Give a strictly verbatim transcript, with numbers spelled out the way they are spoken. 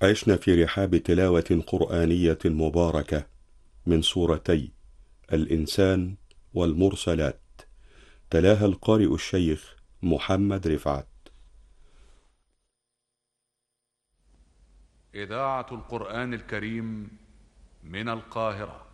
عشنا في رحاب تلاوة قرآنية مباركة من سورتي الإنسان والمرسلات، تلاها القارئ الشيخ محمد رفعت. إذاعة القرآن الكريم من القاهرة.